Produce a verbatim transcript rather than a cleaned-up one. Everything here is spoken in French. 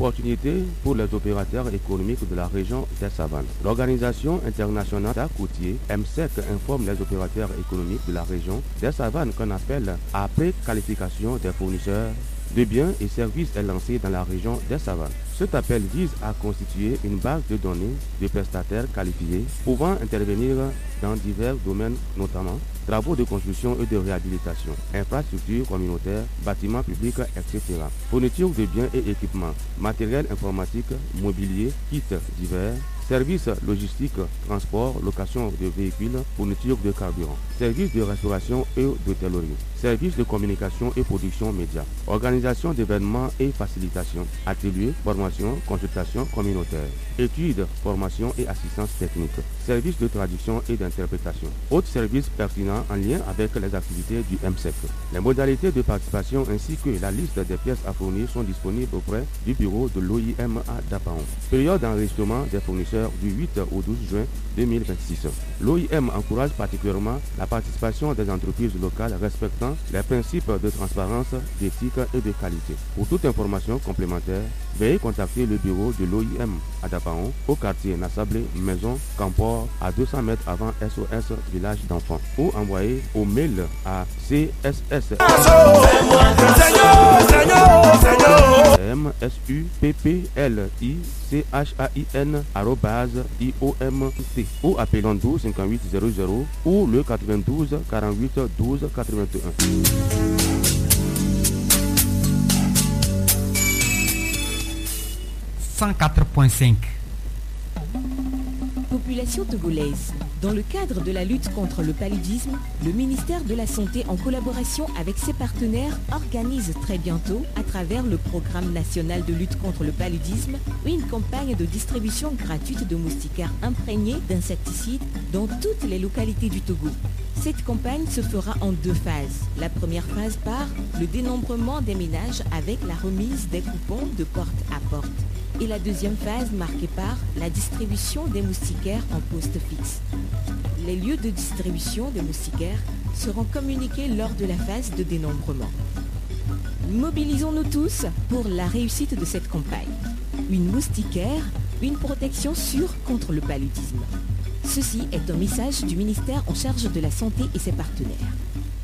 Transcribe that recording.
opportunités pour les opérateurs économiques de la région des Savanes. L'Organisation internationale d'art côtier, M S E C, informe les opérateurs économiques de la région des Savanes qu'on appelle à préqualification des fournisseurs de biens et services est lancé dans la région des Savanes. Cet appel vise à constituer une base de données de prestataires qualifiés pouvant intervenir dans divers domaines, notamment travaux de construction et de réhabilitation, infrastructures communautaires, bâtiments publics, et cetera. Fourniture de biens et équipements, matériel informatique, mobilier, kits divers, services logistiques, transport, location de véhicules, fourniture de carburant, services de restauration et d'hôtellerie, services de communication et production médias, organisation d'événements et facilitation, ateliers, formation, consultation communautaire, études, formation et assistance technique, services de traduction et d'interprétation, autres services pertinents en lien avec les activités du M S E C. Les modalités de participation ainsi que la liste des pièces à fournir sont disponibles auprès du bureau de l'O I M à Dapaon. Période d'enregistrement des fournisseurs du huit au douze juin deux mille vingt-six. L'O I M encourage particulièrement la participation des entreprises locales respectant les principes de transparence, d'éthique et de qualité. Pour toute information complémentaire, veuillez contacter le bureau de l'O I M à Dapaon, au quartier Nassablé, Maison, Campor, à deux cents mètres avant S O S Village d'enfants, ou envoyez au mail à c s s m s u p p l i c h a i n arobase i o m t ou appelons douze cinquante-huit zéro zéro ou le quatre-vingt-douze quarante-huit douze quatre-vingt-un. cent quatre virgule cinq. Population togolaise. Dans le cadre de la lutte contre le paludisme, le ministère de la Santé, en collaboration avec ses partenaires, organise très bientôt, à travers le programme national de lutte contre le paludisme, une campagne de distribution gratuite de moustiquaires imprégnés d'insecticides dans toutes les localités du Togo. Cette campagne se fera en deux phases. La première phase par le dénombrement des ménages avec la remise des coupons de porte à porte. Et la deuxième phase marquée par la distribution des moustiquaires en poste fixe. Les lieux de distribution des moustiquaires seront communiqués lors de la phase de dénombrement. Mobilisons-nous tous pour la réussite de cette campagne. Une moustiquaire, une protection sûre contre le paludisme. Ceci est un message du ministère en charge de la santé et ses partenaires.